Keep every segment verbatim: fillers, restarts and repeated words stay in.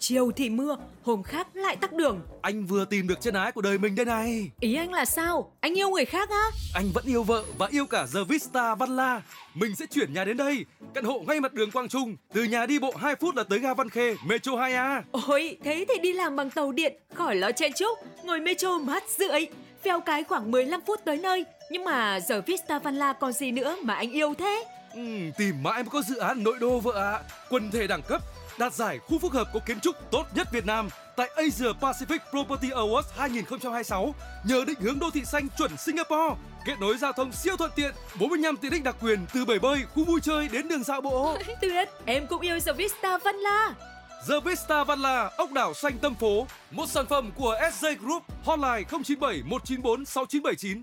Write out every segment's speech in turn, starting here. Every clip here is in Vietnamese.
chiều thì mưa, hôm khác lại tắc đường. Anh vừa tìm được chân ái của đời mình đây này. Ý anh là sao? Anh yêu người khác á? Anh vẫn yêu vợ và yêu cả The Vista Văn La. Mình sẽ chuyển nhà đến đây, căn hộ ngay mặt đường Quang Trung. Từ nhà đi bộ hai phút là tới ga Văn Khê, Metro hai A. Ôi, thế thì đi làm bằng tàu điện, khỏi lo chen chúc, ngồi Metro mát rượi. Phèo cái khoảng mười lăm phút tới nơi. Nhưng mà The Vista Văn La còn gì nữa mà anh yêu thế? Ừ, tìm mãi mới có dự án nội đô vợ ạ. À. Quần thể đẳng cấp, đạt giải khu phức hợp có kiến trúc tốt nhất Việt Nam tại Asia Pacific Property Awards hai không hai sáu. Nhờ định hướng đô thị xanh chuẩn Singapore, kết nối giao thông siêu thuận tiện, bốn mươi lăm tiện ích đặc quyền từ bể bơi, khu vui chơi đến đường dạo bộ. Tuyệt, em cũng yêu The Vista Văn La. The Vista Văn La, ốc đảo xanh tâm phố, một sản phẩm của ét gi Group, hotline không chín bảy một chín bốn sáu chín bảy chín.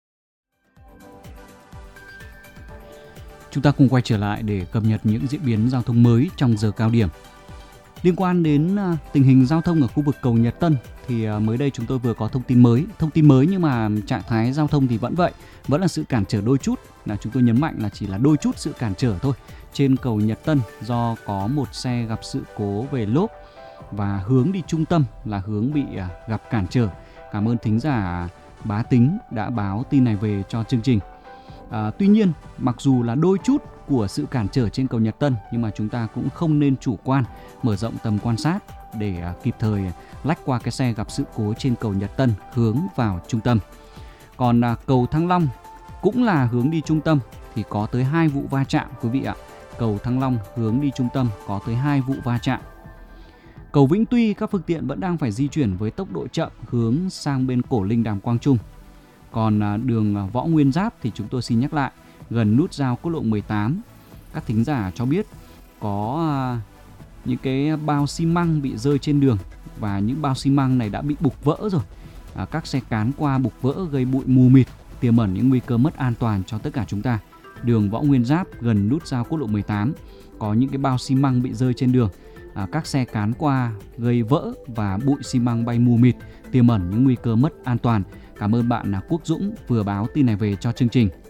Chúng ta cùng quay trở lại để cập nhật những diễn biến giao thông mới trong giờ cao điểm. Liên quan đến tình hình giao thông ở khu vực cầu Nhật Tân thì mới đây chúng tôi vừa có thông tin mới. Thông tin mới nhưng mà trạng thái giao thông thì vẫn vậy, vẫn là sự cản trở đôi chút. Là chúng tôi nhấn mạnh là chỉ là đôi chút sự cản trở thôi. Trên cầu Nhật Tân do có một xe gặp sự cố về lốp và hướng đi trung tâm là hướng bị gặp cản trở. Cảm ơn thính giả Bá Tính đã báo tin này về cho chương trình. À, tuy nhiên, mặc dù là đôi chút của sự cản trở trên cầu Nhật Tân nhưng mà chúng ta cũng không nên chủ quan, mở rộng tầm quan sát để à, kịp thời lách qua cái xe gặp sự cố trên cầu Nhật Tân hướng vào trung tâm. Còn à, cầu Thăng Long cũng là hướng đi trung tâm thì có tới hai vụ va chạm quý vị ạ. Cầu Thăng Long hướng đi trung tâm có tới hai vụ va chạm. Cầu Vĩnh Tuy các phương tiện vẫn đang phải di chuyển với tốc độ chậm hướng sang bên Cổ Linh Đàm Quang Trung. Còn đường Võ Nguyên Giáp thì chúng tôi xin nhắc lại, gần nút giao quốc lộ mười tám, các thính giả cho biết có những cái bao xi măng bị rơi trên đường và những bao xi măng này đã bị bục vỡ rồi. À, các xe cán qua bục vỡ gây bụi mù mịt, tiềm ẩn những nguy cơ mất an toàn cho tất cả chúng ta. Đường Võ Nguyên Giáp gần nút giao quốc lộ mười tám có những cái bao xi măng bị rơi trên đường. À, các xe cán qua gây vỡ và bụi xi măng bay mù mịt, tiềm ẩn những nguy cơ mất an toàn. Cảm ơn bạn Quốc Dũng vừa báo tin này về cho chương trình.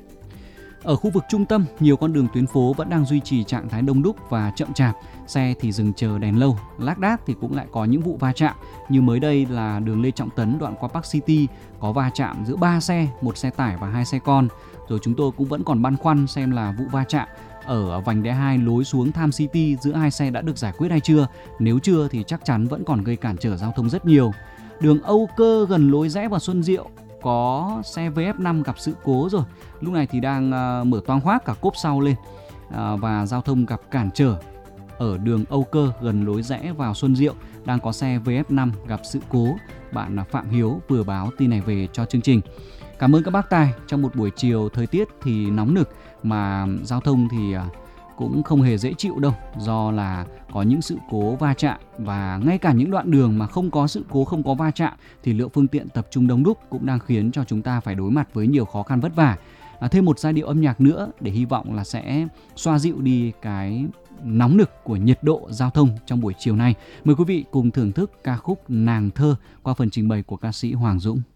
Ở khu vực trung tâm, nhiều con đường tuyến phố vẫn đang duy trì trạng thái đông đúc và chậm chạp. Xe thì dừng chờ đèn lâu, lác đác thì cũng lại có những vụ va chạm. Như mới đây là đường Lê Trọng Tấn đoạn qua Park City có va chạm giữa ba xe, một xe tải và hai xe con. Rồi chúng tôi cũng vẫn còn băn khoăn xem là vụ va chạm ở vành đai hai lối xuống Tham City giữa hai xe đã được giải quyết hay chưa. Nếu chưa thì chắc chắn vẫn còn gây cản trở giao thông rất nhiều. Đường Âu Cơ gần lối rẽ vào Xuân Diệu có xe vê ép năm gặp sự cố rồi. Lúc này thì đang uh, mở toang khoác cả cốp sau lên uh, và giao thông gặp cản trở. Ở đường Âu Cơ gần lối rẽ vào Xuân Diệu đang có xe vê ép năm gặp sự cố. Bạn Phạm Hiếu vừa báo tin này về cho chương trình. Cảm ơn các bác tài. Trong một buổi chiều thời tiết thì nóng nực mà giao thông thì uh, cũng không hề dễ chịu đâu, do là có những sự cố va chạm và ngay cả những đoạn đường mà không có sự cố, không có va chạm thì lượng phương tiện tập trung đông đúc cũng đang khiến cho chúng ta phải đối mặt với nhiều khó khăn vất vả. À, thêm một giai điệu âm nhạc nữa để hy vọng là sẽ xoa dịu đi cái nóng nực của nhiệt độ giao thông trong buổi chiều nay. Mời quý vị cùng thưởng thức ca khúc Nàng Thơ qua phần trình bày của ca sĩ Hoàng Dũng.